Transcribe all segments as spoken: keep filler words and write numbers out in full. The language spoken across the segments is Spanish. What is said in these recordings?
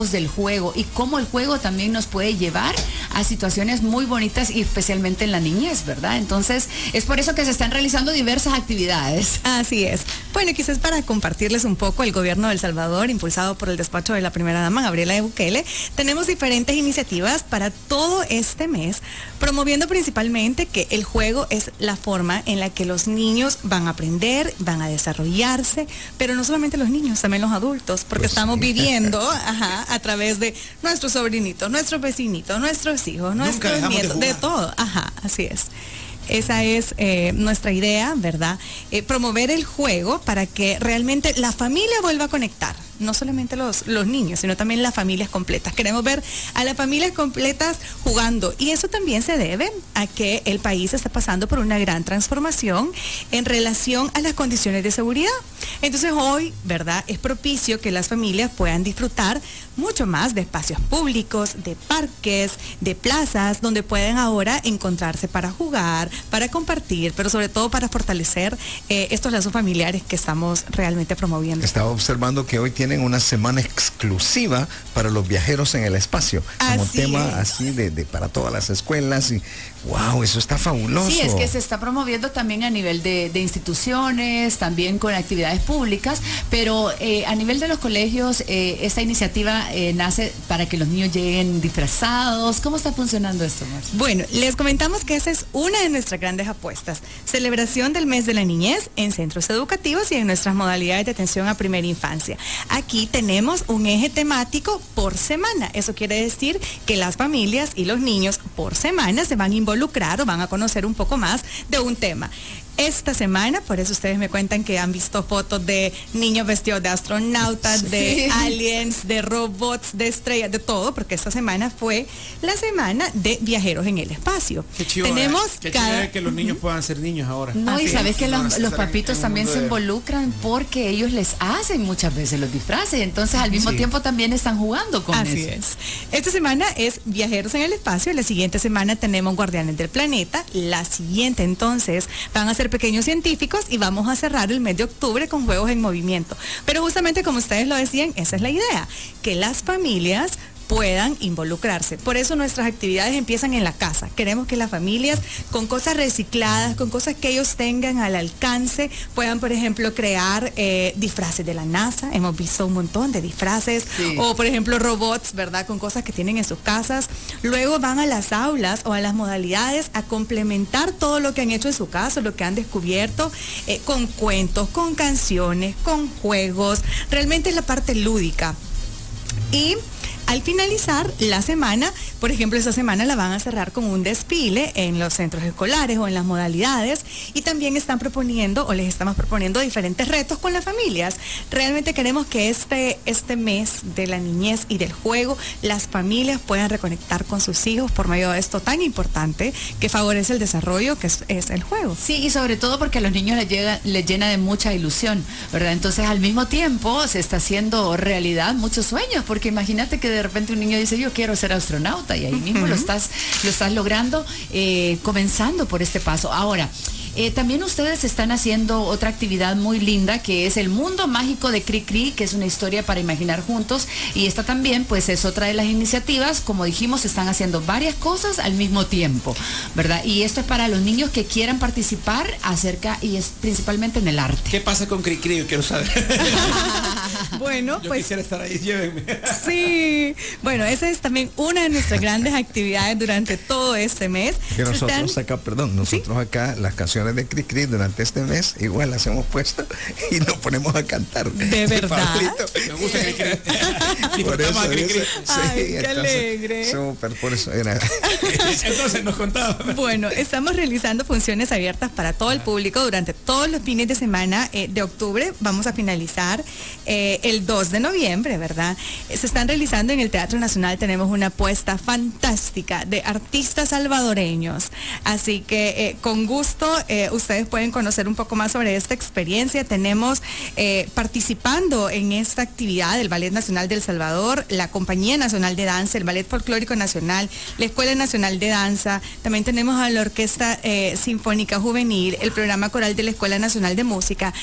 del juego y cómo el juego también nos puede llevar a situaciones muy bonitas y especialmente en la niñez, ¿verdad? Entonces, es por eso que se están realizando diversas actividades. Así es. Bueno, quizás para compartirles un poco, el gobierno de El Salvador, impulsado por el despacho de la primera dama, Gabriela Bukele, tenemos diferentes iniciativas para todo este mes, promoviendo principalmente que el juego es la forma en la que los niños van a aprender, van a desarrollarse, pero no solamente los niños, también los adultos, porque pues estamos sí. viviendo, ajá, a través de nuestros sobrinitos, nuestros vecinitos, nuestros hijos, nuestros nietos, de, de todo. Ajá, así es. Esa es eh, nuestra idea, ¿verdad? Eh, promover el juego para que realmente la familia vuelva a conectar. No solamente los, los niños, sino también las familias completas. Queremos ver a las familias completas jugando. Y eso también se debe a que el país está pasando por una gran transformación en relación a las condiciones de seguridad. Entonces hoy, ¿verdad?, es propicio que las familias puedan disfrutar mucho más de espacios públicos, de parques, de plazas, donde pueden ahora encontrarse para jugar, para compartir, pero sobre todo para fortalecer eh, estos lazos familiares que estamos realmente promoviendo. Estaba observando que hoy tienen una semana exclusiva para los viajeros en el espacio, como así tema es. así de, de para todas las escuelas y wow, eso está fabuloso. Sí, es que se está promoviendo también a nivel de, de instituciones, también con actividades públicas, pero eh, a nivel de los colegios, eh, esta iniciativa eh, nace para que los niños lleguen disfrazados. ¿Cómo está funcionando esto, Marcia? Bueno, les comentamos que esa es una de nuestras grandes apuestas. Celebración del mes de la niñez en centros educativos y en nuestras modalidades de atención a primera infancia. Aquí tenemos un eje temático por semana. Eso quiere decir que las familias y los niños por semana se van a involucrar o van a conocer un poco más de un tema. Esta semana, por eso ustedes me cuentan que han visto fotos de niños vestidos de astronautas, sí. de aliens, de robots, de estrellas, de todo, porque esta semana fue la semana de viajeros en el espacio. Qué chido, Tenemos eh. Qué cada... chido que los niños puedan ser niños ahora. No, ah, y sí. sabes que no, los, los papitos también se involucran porque ellos les hacen muchas veces los disfraces, entonces al mismo sí. tiempo también están jugando con Así eso. es. Esta semana es viajeros en el espacio, la siguiente semana tenemos guardianes del planeta, la siguiente entonces van a ser pequeños científicos y vamos a cerrar el mes de octubre con juegos en movimiento. Pero justamente como ustedes lo decían, esa es la idea, que las familias puedan involucrarse. Por eso nuestras actividades empiezan en la casa. Queremos que las familias con cosas recicladas, con cosas que ellos tengan al alcance, puedan, por ejemplo, crear eh, disfraces de la NASA. Hemos visto un montón de disfraces. Sí. O, por ejemplo, robots, ¿verdad? Con cosas que tienen en sus casas. Luego van a las aulas o a las modalidades a complementar todo lo que han hecho en su casa, lo que han descubierto, eh, con cuentos, con canciones, con juegos. Realmente es la parte lúdica. Y al finalizar la semana, por ejemplo, esta semana la van a cerrar con un desfile en los centros escolares o en las modalidades y también están proponiendo o les estamos proponiendo diferentes retos con las familias. Realmente queremos que este, este mes de la niñez y del juego, las familias puedan reconectar con sus hijos por medio de esto tan importante que favorece el desarrollo, que es, es el juego. Sí, y sobre todo porque a los niños les, llega, les llena de mucha ilusión, ¿verdad? Entonces al mismo tiempo se está haciendo realidad muchos sueños, porque imagínate que de repente un niño dice yo quiero ser astronauta y ahí mismo uh-huh. lo estás lo estás logrando eh, comenzando por este paso. Ahora, Eh, también ustedes están haciendo otra actividad muy linda que es el mundo mágico de Cri Cri, que es una historia para imaginar juntos, y esta también pues es otra de las iniciativas. Como dijimos, están haciendo varias cosas al mismo tiempo, ¿verdad? Y esto es para los niños que quieran participar acerca, y es principalmente en el arte. ¿Qué pasa con Cri Cri? Yo quiero saber. Bueno, yo pues quisiera estar ahí, llévenme. Sí, bueno, esa es también una de nuestras grandes actividades durante todo este mes. Que nosotros están... acá, perdón, nosotros ¿sí? acá las canciones de Cri Cri durante este mes igual las hemos puesto y nos ponemos a cantar. ¿De verdad? Me gusta Cri Cri. Por eso, Cri -cri. Sí, Ay, qué entonces, alegre. Súper, por eso era. Entonces nos contaba. Bueno, estamos realizando funciones abiertas para todo el público durante todos los fines de semana eh, de octubre. Vamos a finalizar eh, el dos de noviembre, ¿verdad? Se están realizando en el Teatro Nacional, tenemos una apuesta fantástica de artistas salvadoreños. Así que eh, con gusto eh, ustedes pueden conocer un poco más sobre esta experiencia. Tenemos eh, participando en esta actividad el Ballet Nacional de El Salvador, la Compañía Nacional de Danza, el Ballet Folclórico Nacional, la Escuela Nacional de Danza. También tenemos a la Orquesta eh, Sinfónica Juvenil, el Programa Coral de la Escuela Nacional de Música.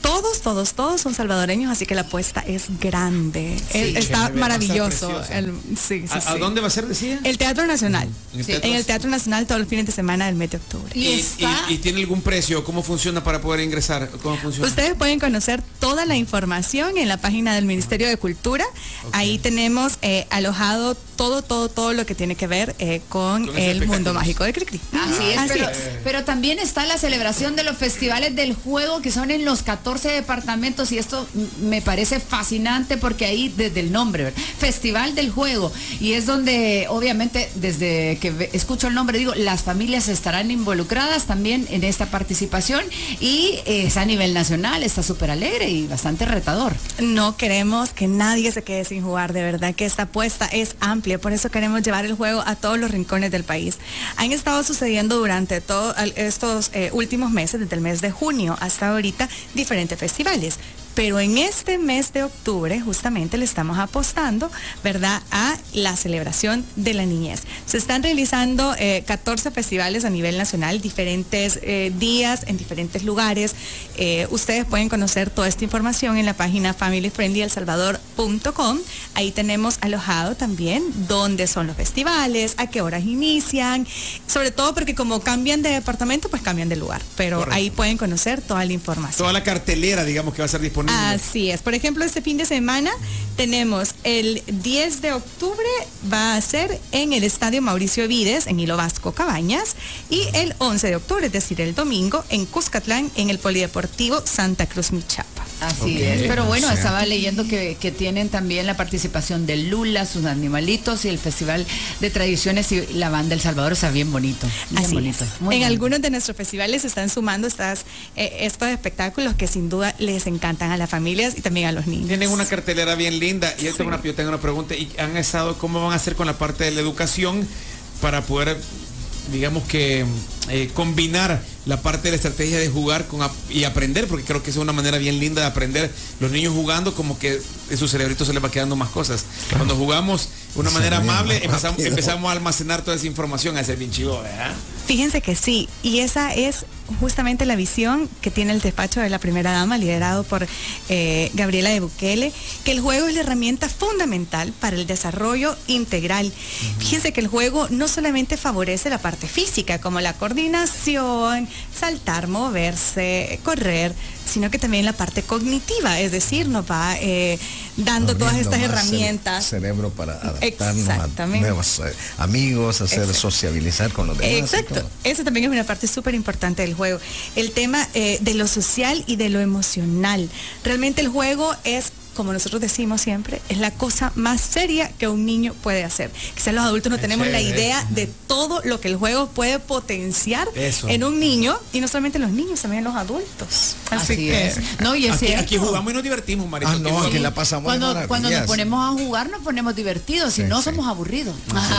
Todos, todos, todos son salvadoreños, así que la apuesta es grande. Sí, es, está chévere, maravilloso. va a estar El, sí, sí, ¿A, sí. ¿A dónde va a ser, decía? El Teatro Nacional. En el Sí, Teatro en el Teatro Nacional todos los fines de semana del mes de octubre. Y ¿Y, está- y- y tiene algún precio? ¿Cómo funciona para poder ingresar? ¿Cómo funciona? Ustedes pueden conocer toda la información en la página del Ministerio de Cultura. Ahí tenemos eh, alojado todo, todo, todo lo que tiene que ver eh, con, Con el esos mundo espectáculos. mágico de Cricri. Así es, Así pero, es. pero también está la celebración de los festivales del juego que son en los catorce departamentos y esto m- me parece fascinante porque ahí desde el nombre, ¿verdad? Festival del Juego, y es donde obviamente desde que ve- escucho el nombre digo, las familias estarán involucradas también en esta participación y eh, es a nivel nacional, está súper alegre y bastante retador. No queremos que nadie se quede sin jugar, de verdad que esta apuesta es amplia, por eso queremos llevar el juego a todos los rincones del país. Han estado sucediendo durante todos estos eh, últimos meses, desde el mes de junio hasta ahorita, diferentes festivales. Pero en este mes de octubre justamente le estamos apostando, ¿verdad?, a la celebración de la niñez. Se están realizando eh, catorce festivales a nivel nacional, diferentes eh, días en diferentes lugares. Eh, ustedes pueden conocer toda esta información en la página family friendly el salvador punto com. Ahí tenemos alojado también dónde son los festivales, a qué horas inician, sobre todo porque como cambian de departamento, pues cambian de lugar. Pero Correcto. ahí pueden conocer toda la información. Toda la cartelera, digamos, que va a ser disponible. Así es. Por ejemplo, este fin de semana tenemos el diez de octubre, va a ser en el Estadio Mauricio Vides, en Hilo Vasco Cabañas, y el once de octubre, es decir, el domingo, en Cuscatlán, en el Polideportivo Santa Cruz Michapa. Así Ok, es, pero bueno, o sea. estaba leyendo que, que tienen también la participación de Lula, sus animalitos y el Festival de Tradiciones y la banda El Salvador, o sea, bien bonito, bien Así bonito. es. muy En bonito. algunos de nuestros festivales se están sumando estas, eh, estos espectáculos que sin duda les encantan a las familias y también a los niños. Tienen una cartelera bien linda. Y yo tengo, una, yo tengo una pregunta. ¿Y han estado, cómo van a hacer con la parte de la educación para poder, digamos que, eh, combinar la parte de la estrategia de jugar con ap- y aprender? Porque creo que es una manera bien linda de aprender. Los niños jugando, como que en su cerebrito se les va quedando más cosas. Cuando jugamos de una Se manera ríen amable, más empezamos, rápido. empezamos a almacenar toda esa información, a ser bien chivo, ¿verdad? Fíjense que sí, y esa es justamente la visión que tiene el despacho de la primera dama, liderado por eh, Gabriela de Bukele, que el juego es la herramienta fundamental para el desarrollo integral. Fíjense que el juego no solamente favorece la parte física, como la coordinación, saltar, moverse, correr, sino que también la parte cognitiva, es decir, nos va eh, dando todas Abriendo estas más el herramientas. cerebro para adaptarnos Exactamente. a nuevos eh, amigos, hacer Exacto. sociabilizar con los demás. y Exacto, todo. eso también es una parte súper importante del juego. El tema eh, de lo social y de lo emocional. Realmente el juego es, como nosotros decimos siempre, es la cosa más seria que un niño puede hacer. Quizás los adultos no Es tenemos la chévere, idea ujú. de todo lo que el juego puede potenciar Eso. en un niño, y no solamente en los niños, también en los adultos. Así, Así que es. No, y es Aquí, cierto. aquí jugamos y nos divertimos, Marito. Ah, no, jugamos. aquí la pasamos de Cuando, maravillas. cuando nos ponemos a jugar nos ponemos divertidos, si Sí, no sí. somos aburridos.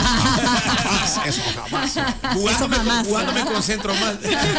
Jamás, eso jamás. Jugando, me, jamás, jugando me ¿verdad? concentro más.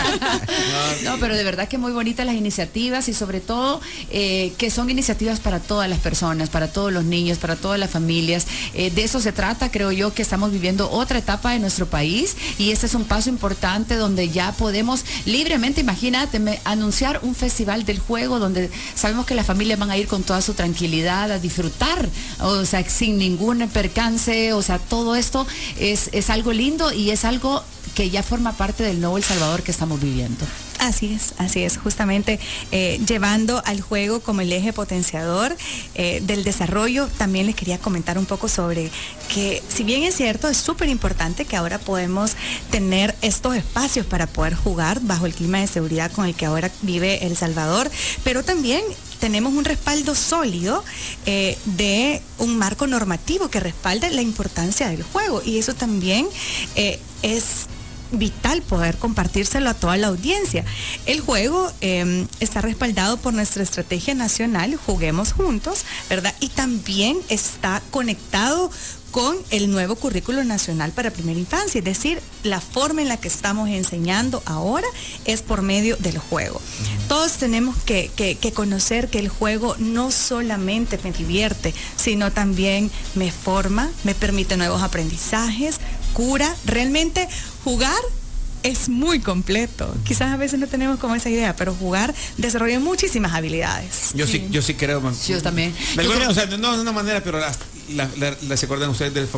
No, pero de verdad que muy bonitas las iniciativas y sobre todo eh, que son iniciativas para todas las personas, para todos los niños, para todas las familias. Eh, de eso se trata, creo yo, que estamos viviendo otra etapa de nuestro país y este es un paso importante donde ya podemos libremente, imagínate, me- anunciar un festival del juego donde sabemos que las familias van a ir con toda su tranquilidad a disfrutar, o sea, sin ningún percance, o sea, todo esto es, es algo lindo y es algo que ya forma parte del nuevo El Salvador que estamos viviendo. Así es, así es, justamente eh, llevando al juego como el eje potenciador eh, del desarrollo. También les quería comentar un poco sobre que, si bien es cierto, es súper importante que ahora podemos tener estos espacios para poder jugar bajo el clima de seguridad con el que ahora vive El Salvador, pero también tenemos un respaldo sólido eh, de un marco normativo que respalda la importancia del juego, y eso también eh, es vital poder compartírselo a toda la audiencia. El juego eh, está respaldado por nuestra estrategia nacional Juguemos Juntos, ¿verdad? Y también está conectado con el nuevo currículo nacional para primera infancia, es decir, la forma en la que estamos enseñando ahora es por medio del juego. Todos tenemos que, que, que conocer que el juego no solamente me divierte, sino también me forma, me permite nuevos aprendizajes, cura. Realmente jugar es muy completo. Quizás a veces no tenemos como esa idea, pero jugar desarrolla muchísimas habilidades. Yo sí, sí yo sí creo, man. Yo también. De alguna, Yo creo... o sea, no de una manera, pero la, la, la, la, ¿se acuerdan ustedes del